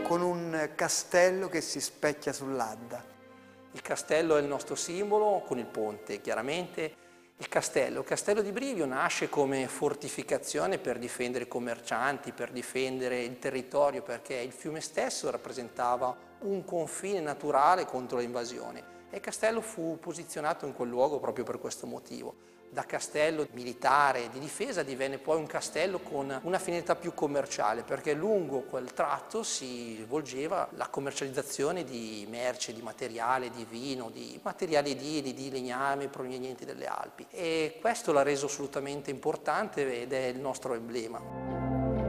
con un castello che si specchia sull'Adda. Il castello è il nostro simbolo, con il ponte chiaramente. Il castello di Brivio nasce come fortificazione per difendere i commercianti, per difendere il territorio, perché il fiume stesso rappresentava un confine naturale contro l'invasione. E il castello fu posizionato in quel luogo proprio per questo motivo. Da castello militare di difesa divenne poi un castello con una finalità più commerciale, perché lungo quel tratto si svolgeva la commercializzazione di merce, di materiale, di vino, di materiali edili, di legname provenienti dalle Alpi. E questo l'ha reso assolutamente importante ed è il nostro emblema.